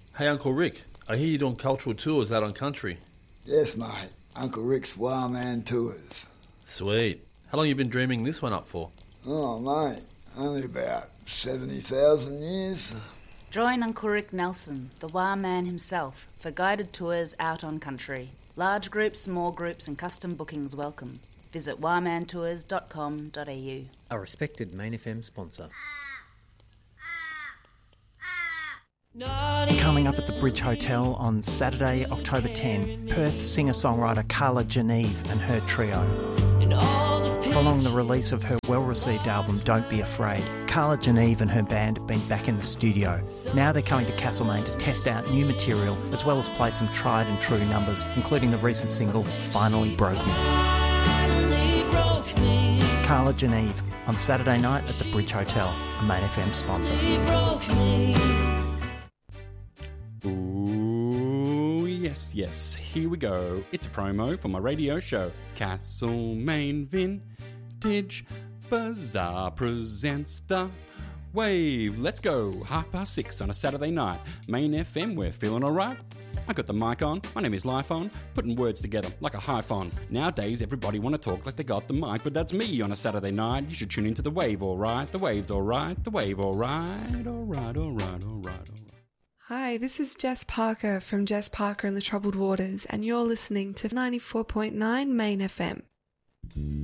Hey, Uncle Rick, I hear you're doing cultural tours out on country. Yes, mate. Uncle Rick's Wireman Tours. Sweet. How long you been dreaming this one up for? Oh, mate, only about 70,000 years. Join Uncle Rick Nelson, the Wireman himself, for guided tours out on country. Large groups, small groups and custom bookings welcome. Visit wiremantours.com.au. A respected Main FM sponsor. Coming up at the Bridge Hotel on Saturday, October 10, Perth singer-songwriter Carla Geneve and her trio. Following the release of her well-received album Don't Be Afraid, Carla Geneve and her band have been back in the studio. Now they're coming to Castlemaine to test out new material as well as play some tried and true numbers, including the recent single Finally Broke Me. Carla Geneve on Saturday night at the Bridge Hotel, a Main FM sponsor. Ooh, yes, here we go. It's a promo for my radio show. Castlemaine Vintage Bazaar presents The Wave. Let's go. 6:30 on a Saturday night. Main FM, we're feeling alright. I got the mic on, my name is Lifeon, putting words together like a hyphon. Nowadays everybody want to talk like they got the mic, but that's me on a Saturday night. You should tune into The Wave, alright? The Wave's alright, The Wave alright, alright. Hi, this is Jess Parker from Jess Parker and the Troubled Waters, and you're listening to 94.9 Main FM.